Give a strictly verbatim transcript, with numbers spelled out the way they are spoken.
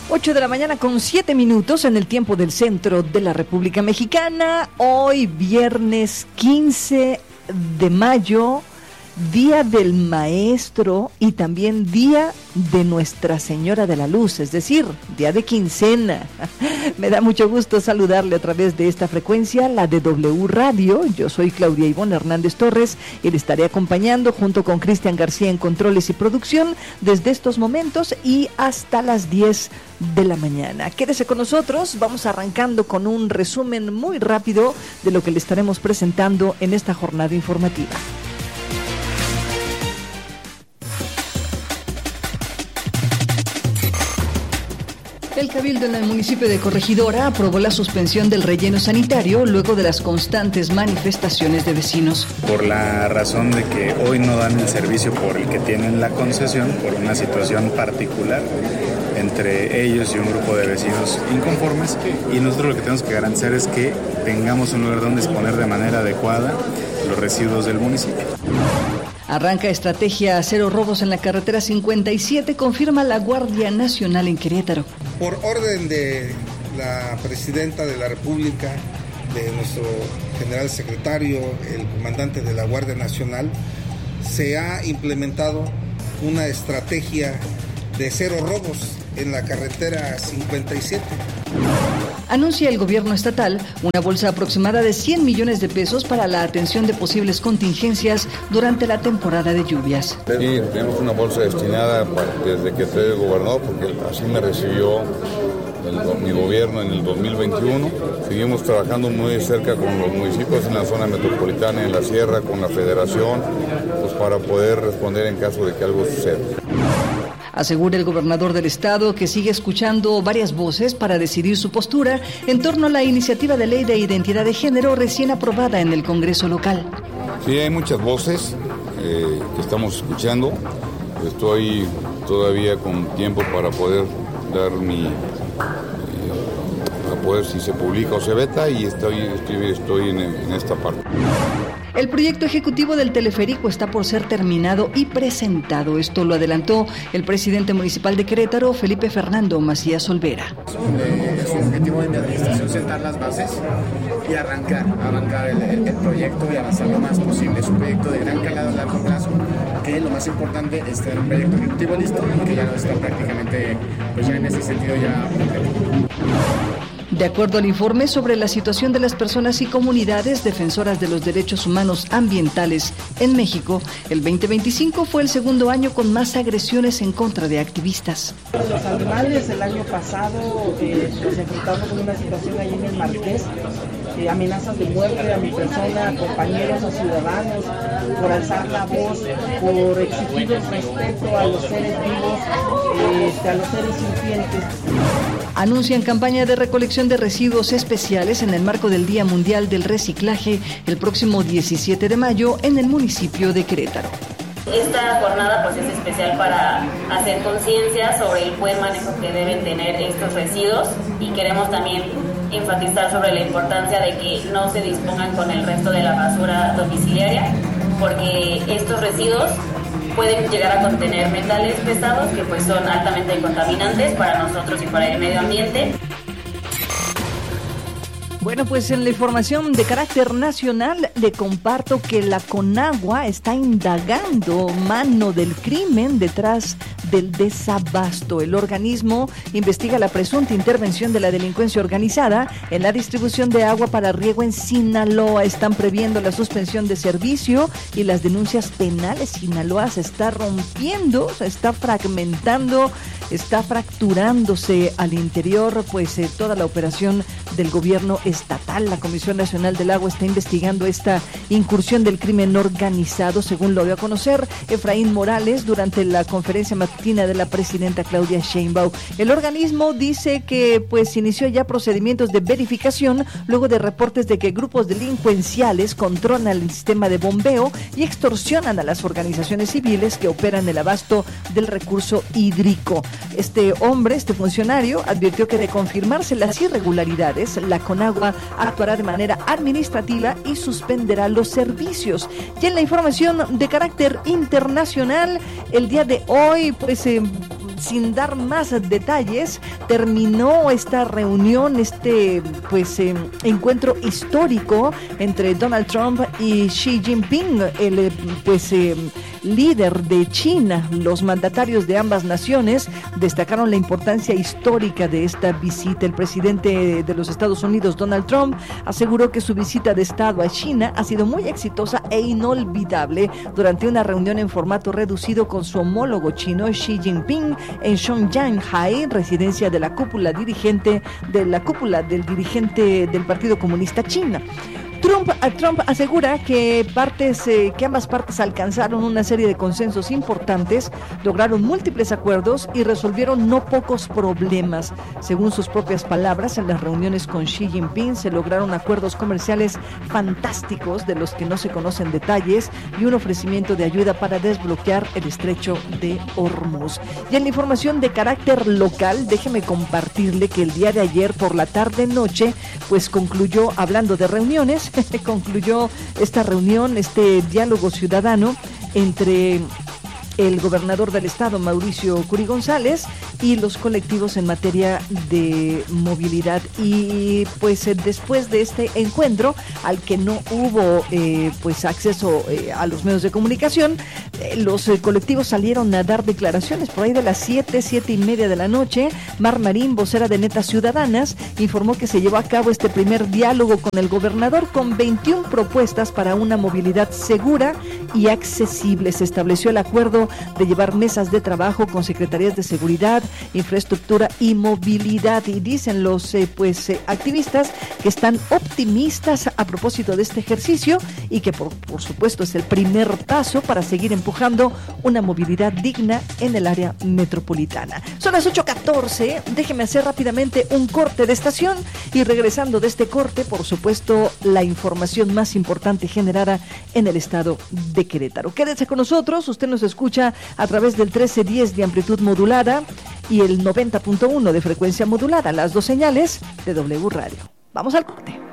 ocho de la mañana con siete minutos en el tiempo del centro de la República Mexicana. Hoy viernes quince de mayo, Día del Maestro y también Día de Nuestra Señora de la Luz, es decir, Día de Quincena. Me da mucho gusto saludarle a través de esta frecuencia, la de W Radio. Yo soy Claudia Ivonne Hernández Torres y le estaré acompañando junto con Cristian García en controles y producción desde estos momentos y hasta las diez de la mañana. Quédese con nosotros, vamos arrancando con un resumen muy rápido de lo que le estaremos presentando en esta jornada informativa. El Cabildo en el municipio de Corregidora aprobó la suspensión del relleno sanitario luego de las constantes manifestaciones de vecinos. Por la razón de que hoy no dan el servicio por el que tienen la concesión, por una situación particular entre ellos y un grupo de vecinos inconformes, y nosotros lo que tenemos que garantizar es que tengamos un lugar donde exponer de manera adecuada los residuos del municipio. Arranca estrategia cero robos en la carretera cincuenta y siete, confirma la Guardia Nacional en Querétaro. Por orden de la Presidenta de la República, de nuestro general secretario, el comandante de la Guardia Nacional, se ha implementado una estrategia de cero robos en la carretera cincuenta y siete. Anuncia el gobierno estatal una bolsa aproximada de cien millones de pesos para la atención de posibles contingencias durante la temporada de lluvias. Sí, tenemos una bolsa destinada para, desde que soy gobernador, porque así me recibió el, mi gobierno en el dos mil veintiuno. Seguimos trabajando muy cerca con los municipios en la zona metropolitana, en la sierra, con la federación, pues para poder responder en caso de que algo suceda. Asegura el gobernador del estado que sigue escuchando varias voces para decidir su postura en torno a la iniciativa de ley de identidad de género recién aprobada en el Congreso local. Sí, hay muchas voces eh, que estamos escuchando. Estoy todavía con tiempo para poder dar mi... Eh, para poder si se publica o se veta, y estoy, estoy, estoy en, en esta parte. El proyecto ejecutivo del teleférico está por ser terminado y presentado. Esto lo adelantó el presidente municipal de Querétaro, Felipe Fernando Macías Olvera. Eh, es un objetivo de mi administración sentar las bases y arrancar, arrancar el, el, el proyecto y avanzar lo más posible. Es un proyecto de gran calado a largo plazo, que lo más importante es tener un proyecto ejecutivo listo y que ya no está prácticamente, pues ya en ese sentido ya completo. De acuerdo al informe sobre la situación de las personas y comunidades defensoras de los derechos humanos ambientales en México, el veinte veinticinco fue el segundo año con más agresiones en contra de activistas. Los animales el año pasado eh, nos enfrentamos con una situación ahí en el Marqués, eh, amenazas de muerte a mi persona, a compañeros, a ciudadanos, por alzar la voz, por exigir el respeto a los seres vivos, eh, a los seres sintientes. Anuncian campaña de recolección de residuos especiales en el marco del Día Mundial del Reciclaje el próximo diecisiete de mayo en el municipio de Querétaro. Esta jornada pues es especial para hacer conciencia sobre el buen manejo que deben tener estos residuos, y queremos también enfatizar sobre la importancia de que no se dispongan con el resto de la basura domiciliaria, porque estos residuos pueden llegar a contener metales pesados que pues son altamente contaminantes para nosotros y para el medio ambiente. Bueno, pues en la información de carácter nacional le comparto que la Conagua está indagando mano del crimen detrás del desabasto. El organismo investiga la presunta intervención de la delincuencia organizada en la distribución de agua para riego en Sinaloa. Están previendo la suspensión de servicio y las denuncias penales. Sinaloa se está rompiendo, se está fragmentando, está fracturándose al interior, pues eh, toda la operación del gobierno estatal. La Comisión Nacional del Agua está investigando esta incursión del crimen organizado, según lo dio a conocer Efraín Morales durante la conferencia matutina de la presidenta Claudia Sheinbaum. El organismo dice que pues inició ya procedimientos de verificación luego de reportes de que grupos delincuenciales controlan el sistema de bombeo y extorsionan a las organizaciones civiles que operan el abasto del recurso hídrico. Este hombre, este funcionario, advirtió que de confirmarse las irregularidades, la Conagua actuará de manera administrativa y suspenderá los servicios. Y en la información de carácter internacional, el día de hoy, pues eh, sin dar más detalles, terminó esta reunión, este pues eh, encuentro histórico entre Donald Trump y Xi Jinping, el pues eh, líder de China. Los mandatarios de ambas naciones destacaron la importancia histórica de esta visita. El presidente de los Estados Unidos, Donald Trump, aseguró que su visita de Estado a China ha sido muy exitosa e inolvidable durante una reunión en formato reducido con su homólogo chino Xi Jinping en Shanghái, residencia de la cúpula dirigente de la cúpula del dirigente del Partido Comunista China. Trump, Trump asegura que, partes, eh, que ambas partes alcanzaron una serie de consensos importantes, lograron múltiples acuerdos y resolvieron no pocos problemas. Según sus propias palabras, en las reuniones con Xi Jinping se lograron acuerdos comerciales fantásticos de los que no se conocen detalles y un ofrecimiento de ayuda para desbloquear el estrecho de Hormuz. Y en la información de carácter local, déjeme compartirle que el día de ayer por la tarde-noche, pues concluyó, hablando de reuniones, concluyó esta reunión, este diálogo ciudadano entre el gobernador del estado, Mauricio Curi González, y los colectivos en materia de movilidad. Y pues después de este encuentro, al que no hubo eh, pues acceso eh, a los medios de comunicación, eh, los eh, colectivos salieron a dar declaraciones. Por ahí de las siete, siete y media de la noche, Mar Marín, vocera de Netas Ciudadanas, informó que se llevó a cabo este primer diálogo con el gobernador con veintiuna propuestas para una movilidad segura y accesible. Se estableció el acuerdo de llevar mesas de trabajo con secretarías de seguridad, infraestructura y movilidad, y dicen los eh, pues eh, activistas que están optimistas a propósito de este ejercicio y que por, por supuesto es el primer paso para seguir empujando una movilidad digna en el área metropolitana. Son las ocho catorce, déjeme hacer rápidamente un corte de estación y regresando de este corte, por supuesto, la información más importante generada en el estado de Querétaro. Quédese con nosotros, usted nos escucha a través del trece diez de amplitud modulada y el noventa punto uno de frecuencia modulada, las dos señales de W Radio. Vamos al corte.